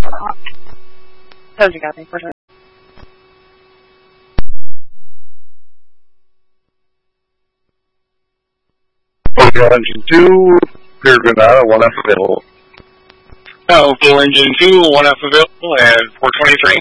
That you got me for sure. Fuel engine 2, Pier Granada, 1F available. Fuel engine 2, 1F available, and 423.